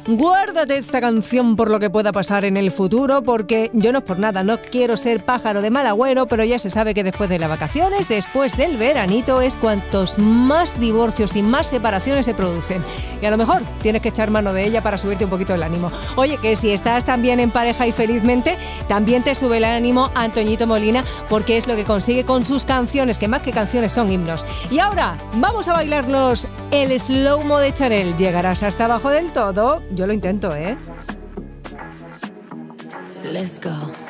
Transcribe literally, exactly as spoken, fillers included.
Guárdate esta canción por lo que pueda pasar en el futuro, porque yo no es por nada, no quiero ser pájaro de mal agüero, pero ya se sabe que después de las vacaciones, después del veranito, es cuantos más divorcios y más separaciones se producen. Y a lo mejor tienes que echar mano de ella para subirte un poquito el ánimo. Oye, que si estás también en pareja y felizmente, también te sube el ánimo Antoñito Molina, porque es lo que consigue con sus canciones, que más que canciones son himnos. Y ahora, vamos a bailarnos el slow-mo de Chanel. ¿Llegarás hasta abajo del todo? Yo lo intento, ¿eh? Let's go.